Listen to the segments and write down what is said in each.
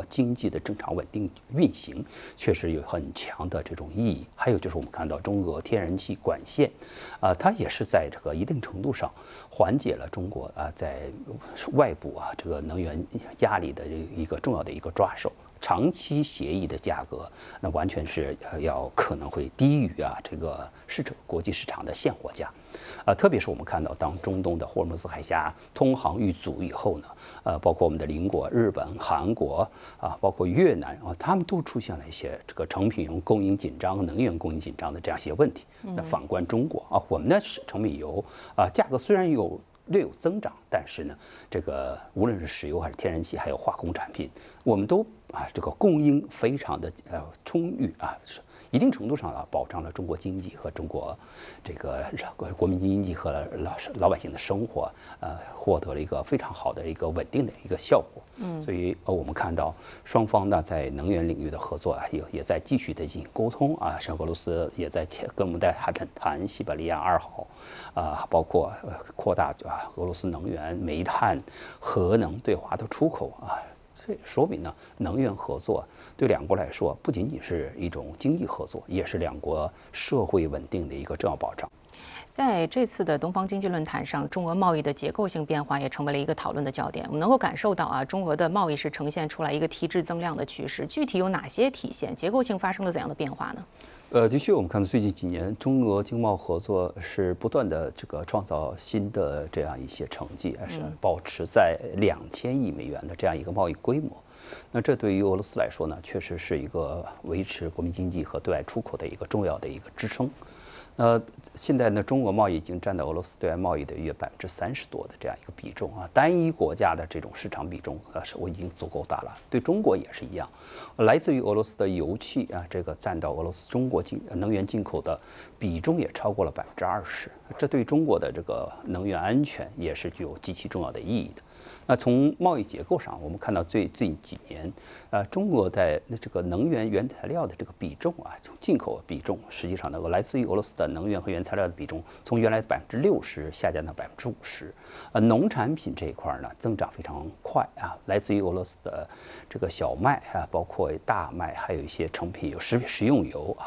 经济的正常稳定运行，确实有很强的这种意义。还有就是我们看到中俄天然气管线，它也是在这个一定程度上缓解了中国在外部这个能源压力的一个重要的一个抓手。长期协议的价格，那完全是可能会低于这个国际市场的现货价，特别是我们看到，当中东的霍尔木兹海峡通航遇阻以后呢，包括我们的邻国日本、韩国包括越南他们都出现了一些这个成品油供应紧张、能源供应紧张的这样一些问题。那反观中国我们的成品油价格虽然略有增长，但是呢，这个无论是石油还是天然气，还有化工产品，我们都这个供应非常的充裕一定程度上保障了中国经济和中国这个国民经济和老百姓的生活，获得了一个非常好的一个稳定的一个效果。所以我们看到双方呢在能源领域的合作也在继续的进行沟通像俄罗斯也在跟我们在谈西伯利亚2号包括扩大俄罗斯能源、煤炭、核能对华的出口这说明呢，能源合作对两国来说不仅仅是一种经济合作，也是两国社会稳定的一个重要保障。 在这次的东方经济论坛上，中俄贸易的结构性变化也成为了一个讨论的焦点。我们能够感受到中俄的贸易是呈现出来一个提质增量的趋势，具体有哪些体现？结构性发生了怎样的变化呢？ 的确，我们看到最近几年中俄经贸合作是不断的这个创造新的这样一些成绩，是保持在2000亿美元的这样一个贸易规模。那这对于俄罗斯来说呢，确实是一个维持国民经济和对外出口的一个重要的一个支撑。现在呢，中俄贸易已经占到俄罗斯对外贸易的约30%多的这样一个比重单一国家的这种市场比重我已经足够大了。对中国也是一样，来自于俄罗斯的油气这个占到俄罗斯中国能源进口的比重也超过了20%，这对中国的这个能源安全也是具有极其重要的意义的。那从贸易结构上，我们看到最近几年，中国在这个能源原材料的这个比重从进口比重，实际上呢，来自于俄罗斯的能源和原材料的比重，从原来的60%下降到50%。农产品这一块呢，增长非常快来自于俄罗斯的这个小麦包括大麦，还有一些成品油、食用油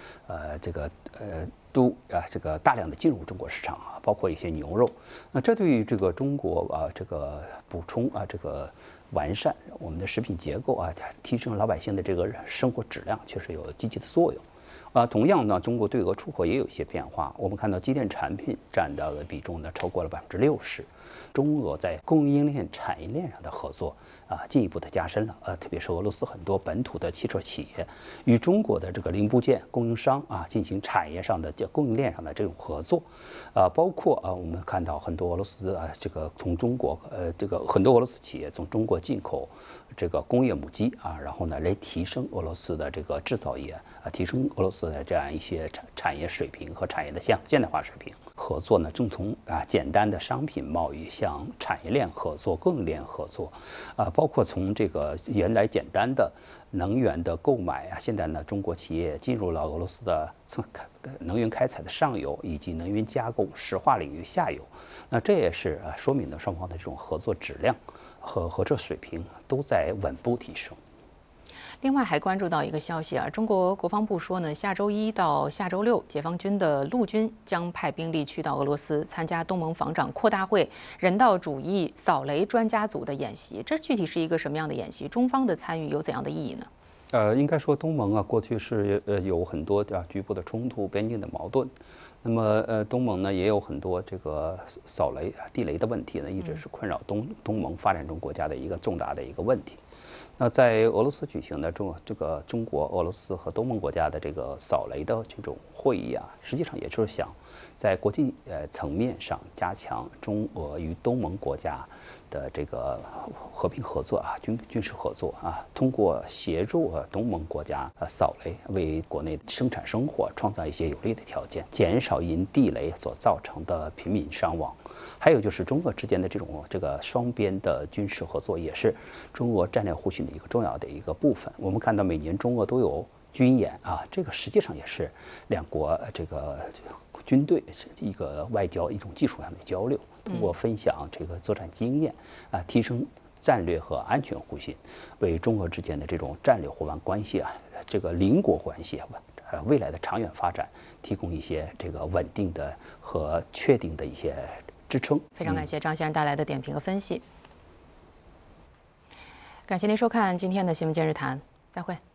都这个大量的进入中国市场包括一些牛肉。那这对于这个中国这个补充这个完善我们的食品结构提升老百姓的这个生活质量，确实有积极的作用。同样呢，中国对俄出口也有一些变化。我们看到机电产品占到的比重呢超过了60%，中俄在供应链、产业链上的合作进一步的加深了。特别是俄罗斯很多本土的汽车企业与中国的这个零部件供应商进行产业上的供应链上的这种合作，包括我们看到很多俄罗斯这个从中国这个很多俄罗斯企业从中国进口这个工业母机然后呢来提升俄罗斯的这个制造业提升俄罗斯的这样一些产业水平和产业的现代化水平。合作呢，正从简单的商品贸易向产业链合作、供应链合作，包括从这个原来简单的能源的购买现在呢，中国企业进入了俄罗斯的能源开采的上游，以及能源加工、石化领域下游。那这也是说明了双方的这种合作质量和合作水平都在稳步提升。 另外还关注到一个消息中国国防部说呢，下周1到下周6，解放军的陆军将派兵力去到俄罗斯参加东盟防长扩大会人道主义扫雷专家组的演习。这具体是一个什么样的演习？中方的参与有怎样的意义呢？ 应该说东盟过去是有很多局部的冲突、边境的矛盾。那么东盟呢也有很多这个扫雷、地雷的问题呢，一直是困扰东盟发展中国家的一个重大的一个问题。那在俄罗斯举行的中国、俄罗斯和东盟国家的这个扫雷的这种会议实际上也就是想在国际层面上加强中俄与东盟国家的这个和平合作军事合作通过协助东盟国家扫雷，为国内生产生活创造一些有利的条件，减少因地雷所造成的平民伤亡。还有就是中俄之间的这个双边的军事合作，也是中俄战略互信的一个重要的一个部分。我们看到每年中俄都有军演这个实际上也是两国这个军队一个外交一种技术上的交流，通过分享这个作战经验提升战略和安全互信，为中俄之间的这种战略伙伴关系这个邻国关系未来的长远发展提供一些这个稳定的和确定的一些支撑。 非常感谢张先生带来的点评和分析。感谢您收看今天的新闻今日谈，再会。